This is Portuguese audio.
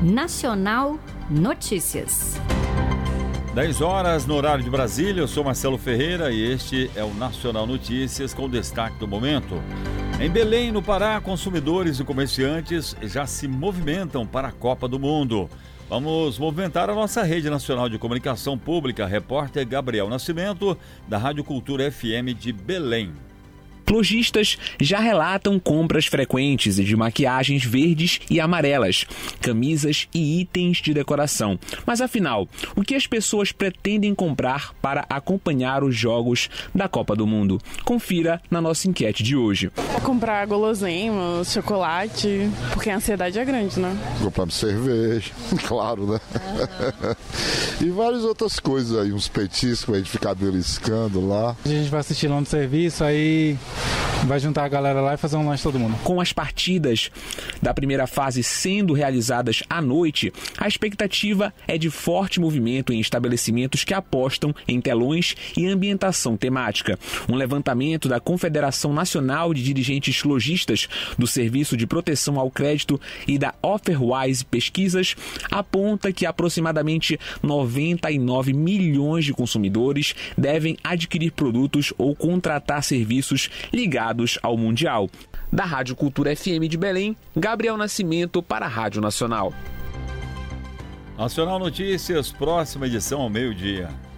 Nacional Notícias. 10 horas no horário de Brasília, eu sou Marcelo Ferreira e este é o Nacional Notícias com destaque do momento. Em Belém, no Pará, consumidores e comerciantes já se movimentam para a Copa do Mundo. Vamos movimentar a nossa rede nacional de comunicação pública, repórter Gabriel Nascimento, da Rádio Cultura FM de Belém. Lojistas já relatam compras frequentes de maquiagens verdes e amarelas, camisas e itens de decoração. Mas afinal, o que as pessoas pretendem comprar para acompanhar os jogos da Copa do Mundo? Confira na nossa enquete de hoje. Comprar guloseimas, chocolate, porque a ansiedade é grande, né? Comprar cerveja, claro, né? E várias outras coisas aí, uns petiscos pra gente ficar beliscando lá. A gente vai assistir lá no serviço, aí vai juntar a galera lá e fazer um lanche todo mundo. Com as partidas da primeira fase sendo realizadas à noite, a expectativa é de forte movimento em estabelecimentos que apostam em telões e ambientação temática. Um levantamento da Confederação Nacional de Dirigentes Lojistas do Serviço de Proteção ao Crédito e da Offerwise Pesquisas aponta que aproximadamente 99 milhões de consumidores devem adquirir produtos ou contratar serviços ligados ao Mundial. Da Rádio Cultura FM de Belém, Gabriel Nascimento para a Rádio Nacional. Nacional Notícias, próxima edição ao meio-dia.